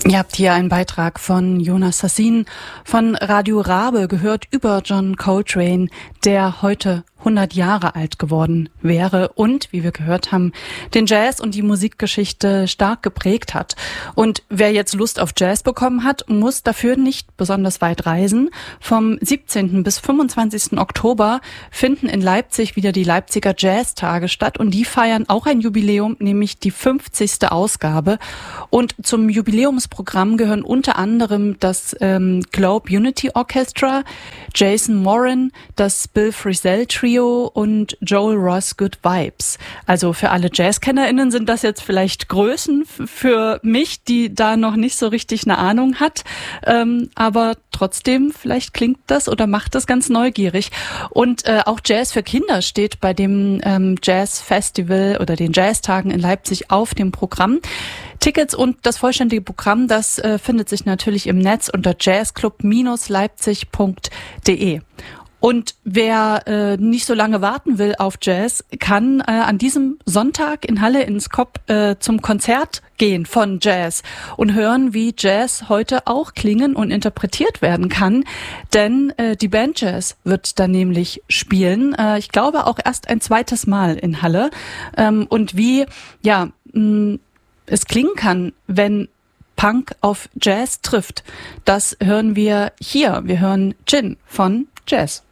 Ihr habt hier einen Beitrag von Jonas Sassin von Radio Rabe gehört über John Coltrane, der heute 100 Jahre alt geworden wäre und, wie wir gehört haben, den Jazz und die Musikgeschichte stark geprägt hat. Und wer jetzt Lust auf Jazz bekommen hat, muss dafür nicht besonders weit reisen. Vom 17. bis 25. Oktober finden in Leipzig wieder die Leipziger Jazztage statt und die feiern auch ein Jubiläum, nämlich die 50. Ausgabe. Und zum Jubiläumsprogramm gehören unter anderem das Globe Unity Orchestra, Jason Moran, das Bill Frisell Trio und Joel Ross Good Vibes. Also für alle JazzkennerInnen sind das jetzt vielleicht Größen für mich, die da noch nicht so richtig eine Ahnung hat. Aber trotzdem, vielleicht klingt das oder macht das ganz neugierig. Und auch Jazz für Kinder steht bei dem Jazz Festival oder den Jazztagen in Leipzig auf dem Programm. Tickets und das vollständige Programm, das findet sich natürlich im Netz unter jazzclub-leipzig.de. Und wer nicht so lange warten will auf Jazz, kann an diesem Sonntag in Halle in Skop zum Konzert gehen von Jazz und hören, wie Jazz heute auch klingen und interpretiert werden kann. Denn die Band Jazz wird dann nämlich spielen. Ich glaube auch erst ein zweites Mal in Halle. Und wie es klingen kann, wenn Punk auf Jazz trifft, das hören wir hier. Wir hören Gin von Jazz.